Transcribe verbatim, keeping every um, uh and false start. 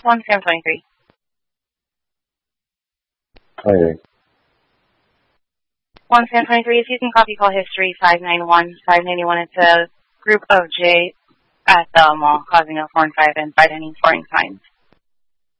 one Sam twenty-three. Hi there. one Sam twenty-three is using copy call history five nine one. five ninety-one, it's a group of J at the mall causing a four and five and by dining foreign signs.